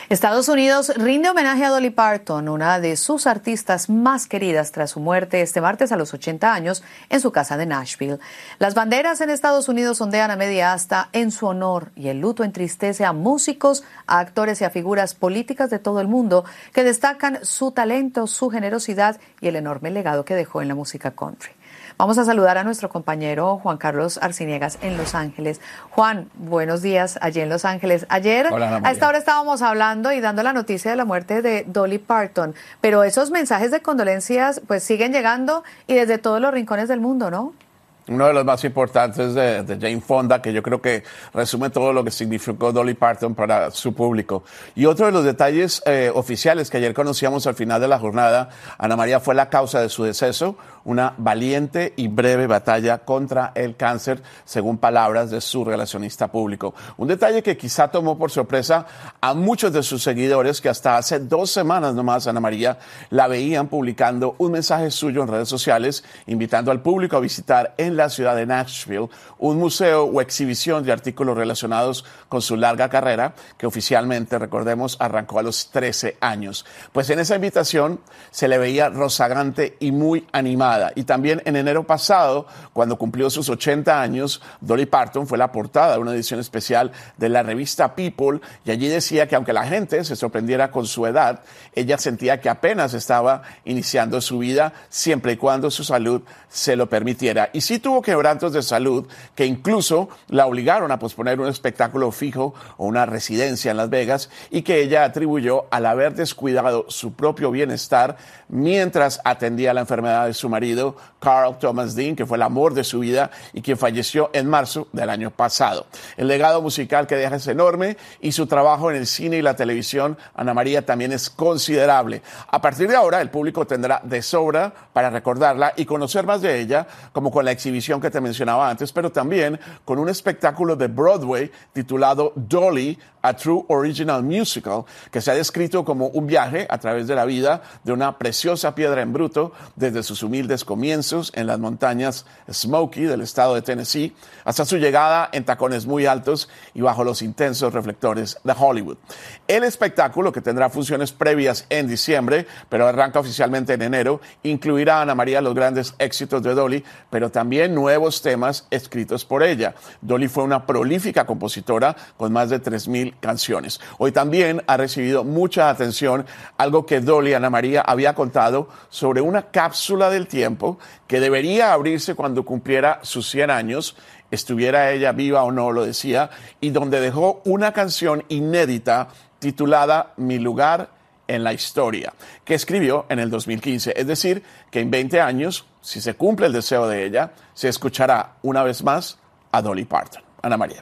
Estados Unidos rinde homenaje a Dolly Parton, una de sus artistas más queridas tras su muerte este martes a los 80 años en su casa de Nashville. Las banderas en Estados Unidos ondean a media asta en su honor y el luto entristece a músicos, a actores y a figuras políticas de todo el mundo que destacan su talento, su generosidad y el enorme legado que dejó en la música country. Vamos a saludar a nuestro compañero Juan Carlos Arciniegas en Los Ángeles. Juan, buenos días allí en Los Ángeles. Ayer a esta hora estábamos hablando y dando la noticia de la muerte de Dolly Parton, pero esos mensajes de condolencias pues siguen llegando y desde todos los rincones del mundo, ¿no? Uno de los más importantes de Jane Fonda, que yo creo que resume todo lo que significó Dolly Parton para su público. Y otro de los detalles oficiales que ayer conocíamos al final de la jornada, Ana María, fue la causa de su deceso, una valiente y breve batalla contra el cáncer, según palabras de su relacionista público. Un detalle que quizá tomó por sorpresa a muchos de sus seguidores que hasta hace 2 semanas nomás, Ana María, la veían publicando un mensaje suyo en redes sociales, invitando al público a visitar en la ciudad de Nashville un museo o exhibición de artículos relacionados con su larga carrera, que oficialmente, recordemos, arrancó a los 13 años. Pues en esa invitación se le veía rozagante y muy animada. Y también en enero pasado, cuando cumplió sus 80 años, Dolly Parton fue la portada de una edición especial de la revista People, y allí decía que aunque la gente se sorprendiera con su edad, ella sentía que apenas estaba iniciando su vida, siempre y cuando su salud se lo permitiera. Y sí tuvo quebrantos de salud que incluso la obligaron a posponer un espectáculo fijo o una residencia en Las Vegas, y que ella atribuyó al haber descuidado su propio bienestar mientras atendía la enfermedad de su marido, Carl Thomas Dean, que fue el amor de su vida y quien falleció en marzo del año pasado. El legado musical que deja es enorme y su trabajo en el cine y la televisión, Ana María, también es considerable. A partir de ahora, el público tendrá de sobra para recordarla y conocer más de ella, como con la exhibición que te mencionaba antes, pero también con un espectáculo de Broadway titulado Dolly, A True Original Musical, que se ha descrito como un viaje a través de la vida de una preciosa piedra en bruto, desde sus humildes comienzos en las montañas Smoky del estado de Tennessee, hasta su llegada en tacones muy altos y bajo los intensos reflectores de Hollywood. El espectáculo, que tendrá funciones previas en diciembre, pero arranca oficialmente en enero, incluirá a Ana María los grandes éxitos de Dolly, pero también nuevos temas escritos por ella. Dolly fue una prolífica compositora con más de 3,000 canciones. Hoy también ha recibido mucha atención algo que Dolly, Ana María, había contado sobre una cápsula del tiempo que debería abrirse cuando cumpliera sus 100 años, estuviera ella viva o no, lo decía, y donde dejó una canción inédita titulada Mi lugar en la historia, que escribió en el 2015. Es decir, que en 20 años, si se cumple el deseo de ella, se escuchará una vez más a Dolly Parton. Ana María.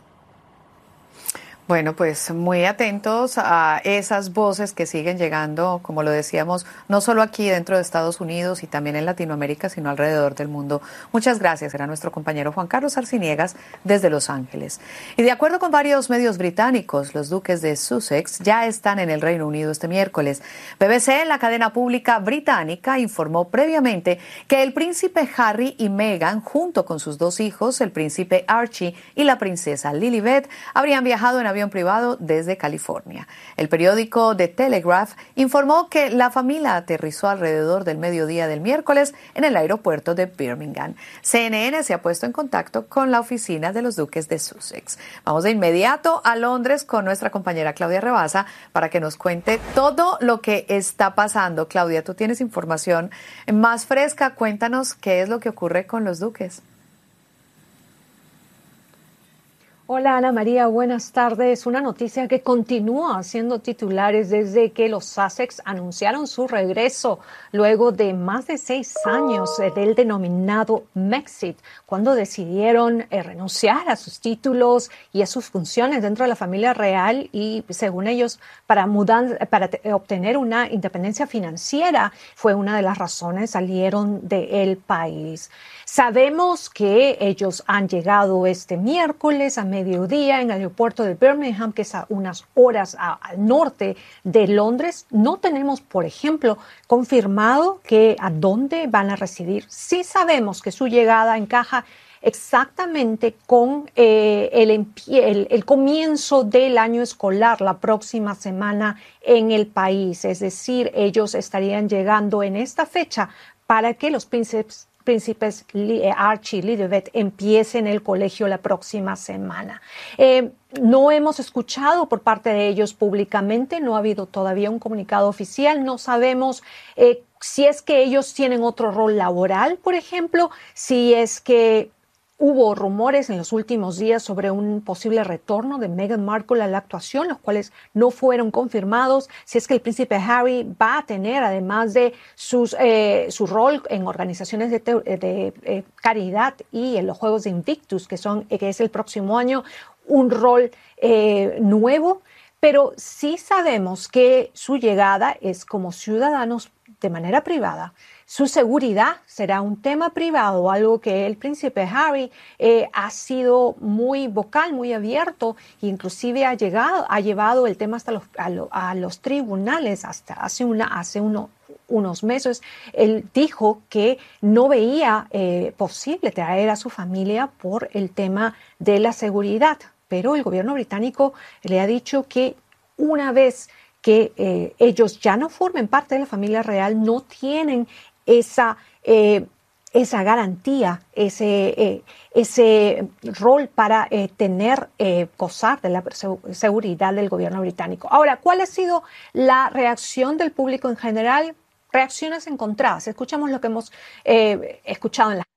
Bueno, pues muy atentos a esas voces que siguen llegando, como lo decíamos, no solo aquí dentro de Estados Unidos y también en Latinoamérica, sino alrededor del mundo. Muchas gracias. Era nuestro compañero Juan Carlos Arciniegas desde Los Ángeles. Y de acuerdo con varios medios británicos, los duques de Sussex ya están en el Reino Unido este miércoles. BBC, la cadena pública británica, informó previamente que el príncipe Harry y Meghan, junto con sus 2 hijos, el príncipe Archie y la princesa Lilibet, habrían viajado en avión privado desde California. El periódico The Telegraph informó que la familia aterrizó alrededor del mediodía del miércoles en el aeropuerto de Birmingham. CNN se ha puesto en contacto con la oficina de los duques de Sussex. Vamos de inmediato a Londres con nuestra compañera Claudia Rebasa para que nos cuente todo lo que está pasando. Claudia, tú tienes información más fresca. Cuéntanos qué es lo que ocurre con los duques. Hola Ana María, buenas tardes. Una noticia que continúa siendo titulares desde que los Sussex anunciaron su regreso luego de más de 6 años del denominado Mexit, cuando decidieron renunciar a sus títulos y a sus funciones dentro de la familia real y, según ellos, para obtener una independencia financiera. Fue una de las razones, salieron del país. Sabemos que ellos han llegado este miércoles a mediodía en el aeropuerto de Birmingham, que es a unas horas al norte de Londres. No tenemos, por ejemplo, confirmado a dónde van a residir. Sí sabemos que su llegada encaja exactamente con el comienzo del año escolar la próxima semana en el país. Es decir, ellos estarían llegando en esta fecha para que los príncipes Archie y Lilibet empiecen el colegio la próxima semana. No hemos escuchado por parte de ellos públicamente, no ha habido todavía un comunicado oficial, no sabemos si es que ellos tienen otro rol laboral, por ejemplo, si es que hubo rumores en los últimos días sobre un posible retorno de Meghan Markle a la actuación, los cuales no fueron confirmados. Si es que el príncipe Harry va a tener, además de su rol en organizaciones de caridad y en los Juegos de Invictus, que es el próximo año, un rol nuevo. Pero sí sabemos que su llegada es como ciudadanos de manera privada. Su seguridad será un tema privado, algo que el príncipe Harry ha sido muy vocal, muy abierto, e inclusive ha llevado el tema hasta a los tribunales. Hasta hace unos meses él dijo que no veía posible traer a su familia por el tema de la seguridad, pero el gobierno británico le ha dicho que una vez que ellos ya no formen parte de la familia real, no tienen esa garantía, ese rol para gozar de la seguridad del gobierno británico. Ahora, ¿cuál ha sido la reacción del público en general? Reacciones encontradas. Escuchamos lo que hemos escuchado en la...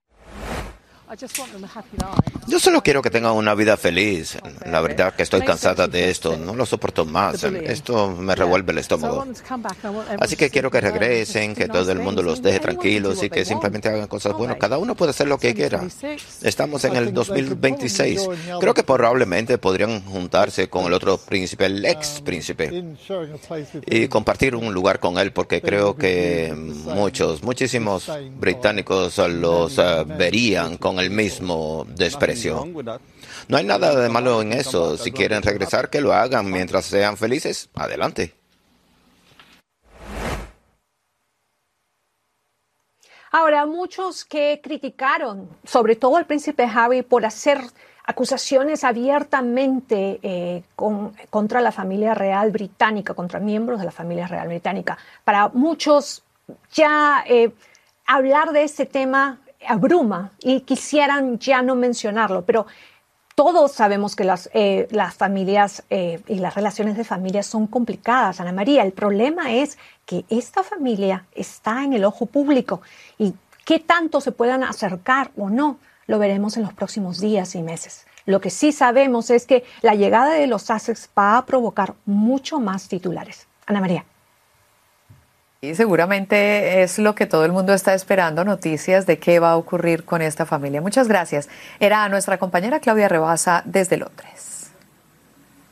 Yo solo quiero que tengan una vida feliz. La verdad que estoy cansada de esto. No lo soporto más. Esto me revuelve el estómago. Así que quiero que regresen, que todo el mundo los deje tranquilos y que simplemente hagan cosas buenas. Cada uno puede hacer lo que quiera. Estamos en el 2026. Creo que probablemente podrían juntarse con el otro príncipe, el ex príncipe, y compartir un lugar con él, porque creo que muchísimos británicos los verían con el mismo desprecio. No hay nada de malo en eso. Si quieren regresar, que lo hagan. Mientras sean felices, adelante. Ahora, muchos que criticaron, sobre todo al príncipe Harry, por hacer acusaciones abiertamente contra la familia real británica, contra miembros de la familia real británica. Para muchos, ya hablar de este tema abruma y quisieran ya no mencionarlo, pero todos sabemos que las familias y las relaciones de familia son complicadas, Ana María. El problema es que esta familia está en el ojo público y qué tanto se puedan acercar o no, lo veremos en los próximos días y meses. Lo que sí sabemos es que la llegada de los Sussex va a provocar mucho más titulares. Ana María. Y seguramente es lo que todo el mundo está esperando, noticias de qué va a ocurrir con esta familia. Muchas gracias. Era nuestra compañera Claudia Rebasa desde Londres.